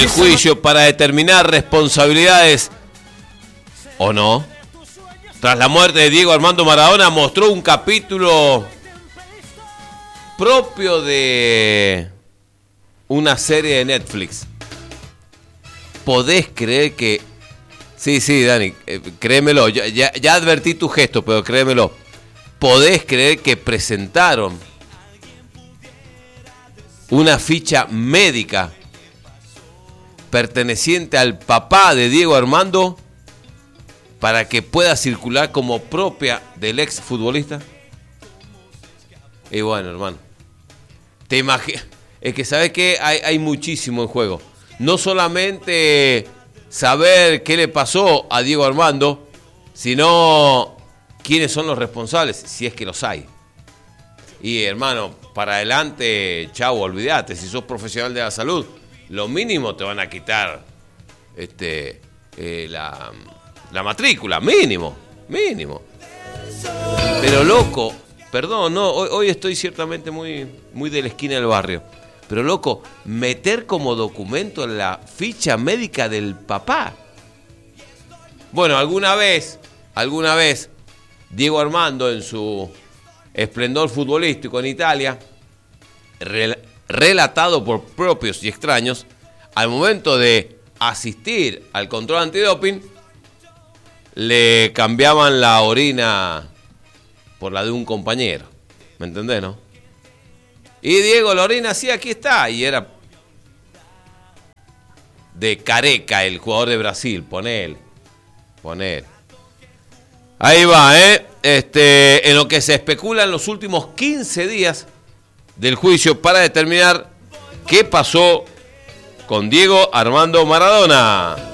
El juicio para determinar responsabilidades o no. Tras la muerte de Diego Armando Maradona mostró un capítulo propio de una serie de Netflix. ¿Podés creer que... Sí, Dani, créemelo, ya advertí tu gesto, pero créemelo. ¿Podés creer que presentaron una ficha médica perteneciente al papá de Diego Armando para que pueda circular como propia del ex futbolista? Y bueno, hermano, te imaginas, es que sabes que hay muchísimo en juego. No solamente saber qué le pasó a Diego Armando, sino quiénes son los responsables, si es que los hay. Y hermano, para adelante, chau, olvídate, si sos profesional de la salud, lo mínimo te van a quitar la matrícula, mínimo. Pero loco, perdón, no, hoy estoy ciertamente muy de la esquina del barrio. Pero loco, meter como documento la ficha médica del papá. Bueno, alguna vez, Diego Armando en su esplendor futbolístico en Italia, relatado por propios y extraños, al momento de asistir al control antidoping, le cambiaban la orina por la de un compañero. ¿Me entendés, no? Y Diego la orina, sí, aquí está. Y era de Careca, el jugador de Brasil. Ponele. Ahí va, en lo que se especula en los últimos 15 días del juicio para determinar qué pasó con Diego Armando Maradona.